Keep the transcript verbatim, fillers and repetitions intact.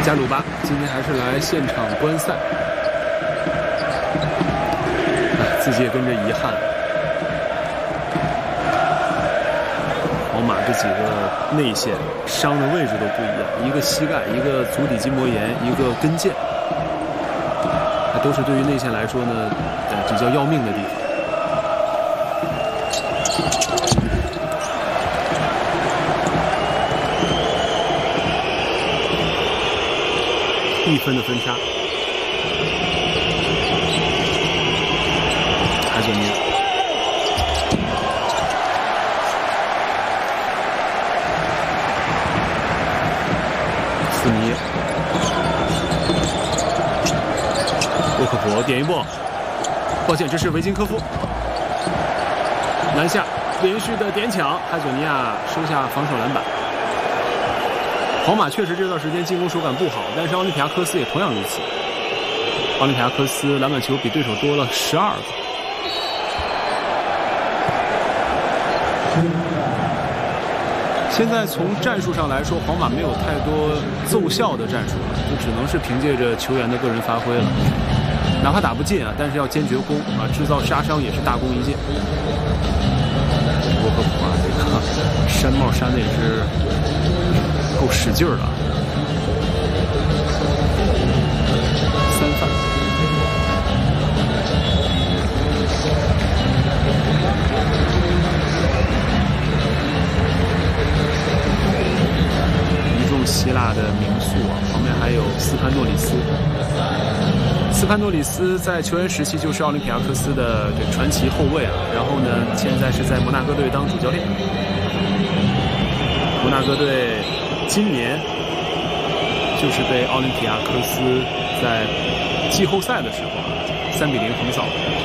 加鲁巴今天还是来现场观赛，哎，自己也跟着遗憾。皇马这几个内线伤的位置都不一样，一个膝盖，一个足底筋膜炎，一个跟腱，那都是对于内线来说呢，呃，比较要命的地方。一分的分差，海佐尼亚，斯尼，沃克普点一波，抱歉，这是维金科夫，篮下连续的点抢，海佐尼亚收下防守篮板。皇马确实这段时间进攻手感不好，但是奥林匹亚科斯也同样如此。奥林匹亚科斯篮板球比对手多了十二个。现在从战术上来说，皇马没有太多奏效的战术了，就只能是凭借着球员的个人发挥了。哪怕打不进啊，但是要坚决攻啊，制造杀伤也是大功一件。沃克普啊，这个山帽扇的也是够使劲儿了，三犯。一众希腊的名宿啊，旁边还有斯潘诺里斯。斯潘诺里斯在球员时期就是奥林匹亚科斯的这传奇后卫啊，然后呢，现在是在摩纳哥队当主教练。摩纳哥队今年就是被奥林匹亚科斯在季后赛的时候三比零横扫。